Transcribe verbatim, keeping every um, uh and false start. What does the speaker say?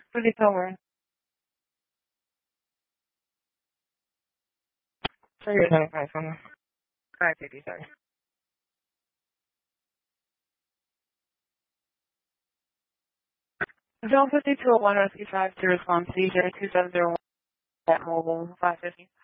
For the tower. So you're twenty-five from five fifty, sorry. Zone fifty-two oh one rescue five to response C zero two seven zero one at mobile five fifty.